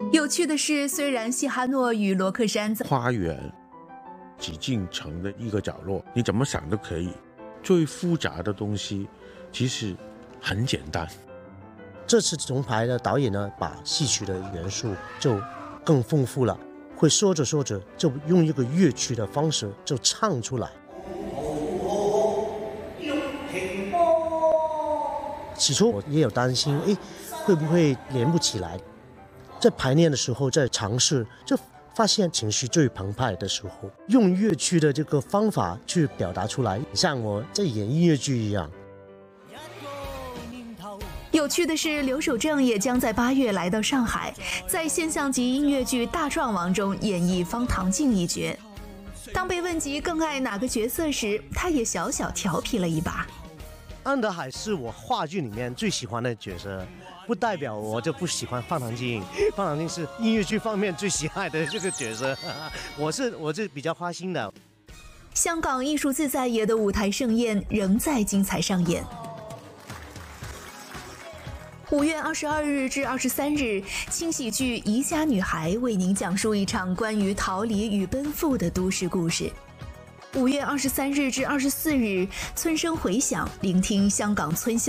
有趣的是，虽然西哈诺与罗克山在花园挤进城的一个角落，你怎么想都可以。最复杂的东西其实很简单。 这次重排的导演呢，把戏曲的元素就更丰富了，会说着说着就用一个乐曲的方式就唱出来。起初我也有担心，会不会连不起来？在排练的时候，在尝试，就发现情绪最澎湃的时候，用乐曲的这个方法去表达出来，像我在演音乐剧一样。 有趣的是，刘守正也将在8月来到上海，在现象级音乐剧《大壮王》中演绎方唐镜一角。当被问及更爱哪个角色时，他也小小调皮了一把。 安德海是我话剧里面最喜欢的角色，不代表我就不喜欢方唐镜。方唐镜是音乐剧方面最喜爱的这个角色，我是比较花心的。 香港艺术自在爷的舞台盛宴仍在精彩上演。5月22日至23日，轻喜剧《宜家女孩》为您讲述一场关于逃离与奔赴的都市故事。5月23日至24日，村声回响，聆听香港村